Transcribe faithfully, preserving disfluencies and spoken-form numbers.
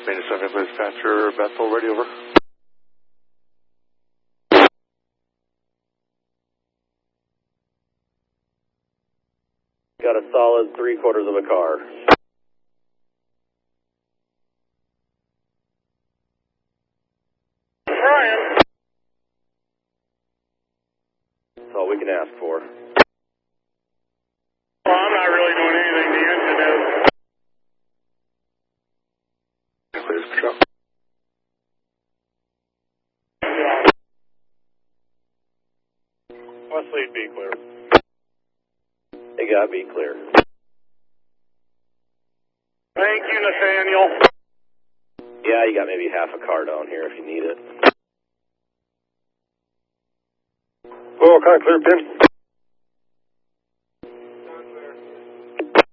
Maintenance seven, dispatcher, Bethel, ready, over. Got a solid three quarters of a car. Brian. That's all we can ask for. Well, I'm not really doing anything. The engine is. Please, patrol. West lead, be clear. They got me clear. Thank you, Nathaniel. Yeah, you got maybe half a car down here if you need it. Well, kind of clear, Pin.